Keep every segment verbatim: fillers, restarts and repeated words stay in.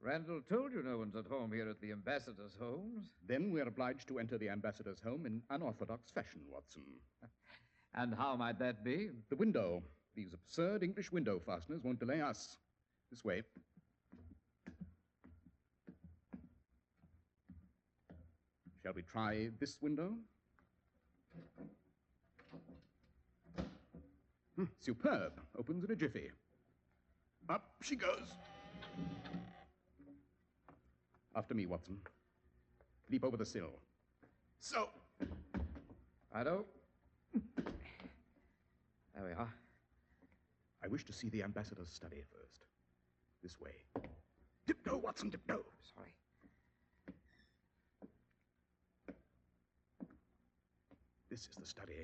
Randall told you no one's at home here at the ambassador's homes. Then we're obliged to enter the ambassador's home in unorthodox fashion, Watson. And how might that be? The window. These absurd English window fasteners won't delay us. This way. Shall we try this window? Hmm, superb. Opens in a jiffy. Up she goes. After me, Watson. Leap over the sill. So. Righto. There we are. I wish to see the ambassador's study first. This way. Tiptoe, Watson, tiptoe. Sorry. This is the study.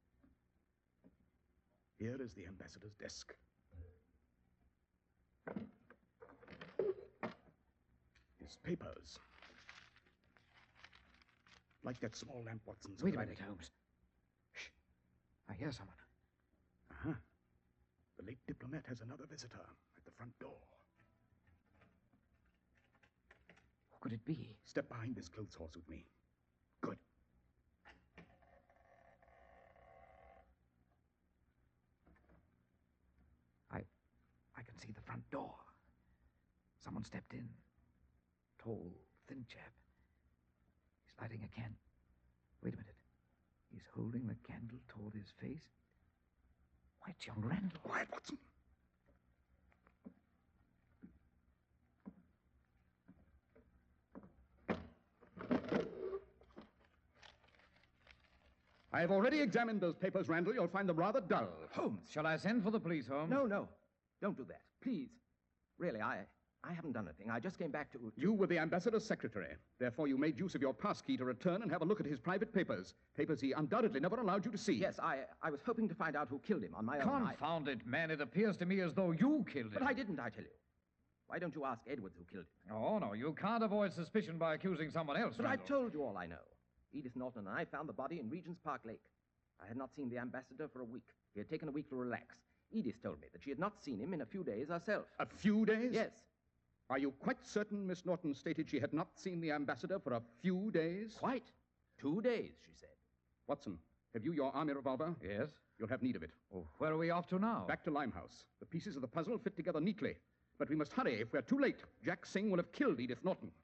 Here is the ambassador's desk. His papers. Like that small lamp, Watson. Wait a minute, Holmes. Shh. I hear someone. Uh-huh. The late diplomat has another visitor at the front door. Who could it be? Step behind this clothes horse with me. Good. I... I can see the front door. Someone stepped in. Tall, thin chap. He's lighting a can... Wait a minute. He's holding the candle toward his face. Why, it's young Randall. Quiet, Watson. I have already examined those papers, Randall. You'll find them rather dull. Holmes, shall I send for the police, Holmes? No, no. Don't do that. Please. Really, I I haven't done anything. I just came back to... to... You were the ambassador's secretary. Therefore, you made use of your pass key to return and have a look at his private papers. Papers he undoubtedly never allowed you to see. Yes, I I was hoping to find out who killed him on my own. Confound it, man. It appears to me as though you killed him. But I didn't, I tell you. Why don't you ask Edwards who killed him? Oh, no. You can't avoid suspicion by accusing someone else, But Randall. I've told you all I know. Edith Norton and I found the body in Regent's Park Lake. I had not seen the ambassador for a week. He had taken a week to relax. Edith told me that she had not seen him in a few days herself. A few days? Yes. Are you quite certain Miss Norton stated she had not seen the ambassador for a few days? Quite. Two days, she said. Watson, have you your army revolver? Yes? You'll have need of it. Oh, where are we off to now? Back to Limehouse. The pieces of the puzzle fit together neatly. But we must hurry. If we're too late, Jack Singh will have killed Edith Norton.